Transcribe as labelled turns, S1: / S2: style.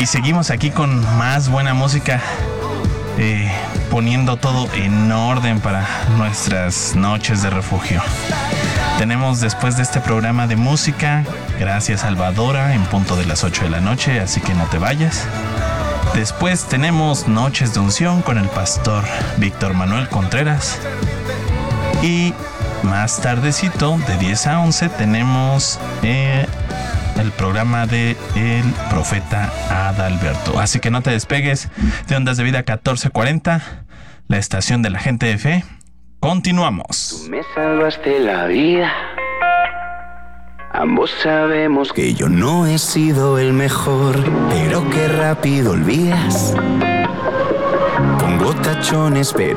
S1: seguimos aquí con más buena música, poniendo todo en orden para nuestras noches de refugio. Tenemos después de este programa de música, Gracias Salvadora, en punto de las 8 de la noche, así que no te vayas. Después tenemos Noches de Unción con el pastor Víctor Manuel Contreras. Y más tardecito, de 10 a 11, tenemos el programa de el profeta Adalberto. Así que no te despegues de Ondas de Vida 1440, la estación de la gente de fe. Continuamos.
S2: Tú me salvaste la vida. Ambos sabemos que yo no he sido el mejor, pero qué rápido olvidas. Pongo tachones, pero